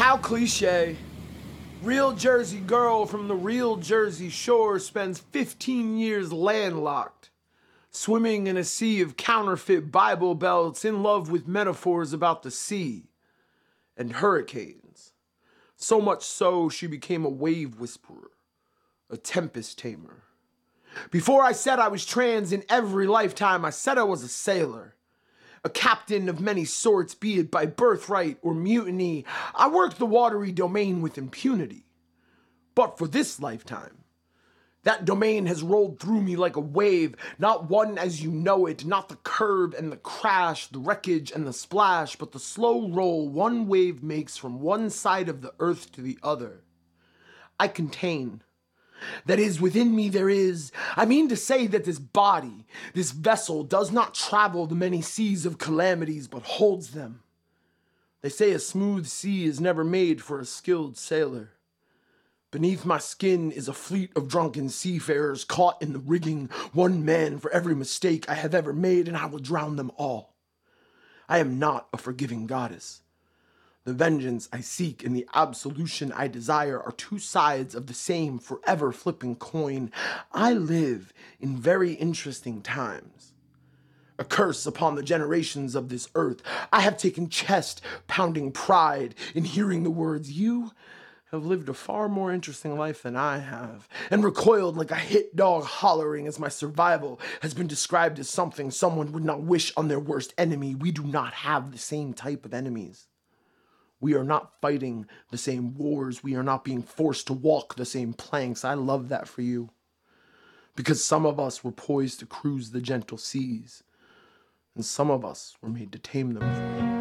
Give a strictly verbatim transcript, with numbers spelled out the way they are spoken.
How cliche. Real Jersey girl from the real Jersey shore spends fifteen years landlocked, swimming in a sea of counterfeit Bible belts, in love with metaphors about the sea and hurricanes. So much so, she became a wave whisperer, a tempest tamer. Before I said I was trans in every lifetime, I said I was a sailor. A captain of many sorts, be it by birthright or mutiny. I worked the watery domain with impunity. But for this lifetime, that domain has rolled through me like a wave, not one as you know it, not the curve and the crash, the wreckage and the splash, but the slow roll one wave makes from one side of the earth to the other. I contain. That is, within me there is, I mean to say that this body, this vessel, does not travel the many seas of calamities, but holds them. They say a smooth sea is never made for a skilled sailor. Beneath my skin is a fleet of drunken seafarers caught in the rigging, one man for every mistake I have ever made, and I will drown them all. I am not a forgiving goddess. The vengeance I seek and the absolution I desire are two sides of the same forever flipping coin. I live in very interesting times. A curse upon the generations of this earth. I have taken chest-pounding pride in hearing the words, "You have lived a far more interesting life than I have," and recoiled like a hit dog hollering as my survival has been described as something someone would not wish on their worst enemy. We do not have the same type of enemies. We are not fighting the same wars. We are not being forced to walk the same planks. I love that for you. Because some of us were poised to cruise the gentle seas, and some of us were made to tame them.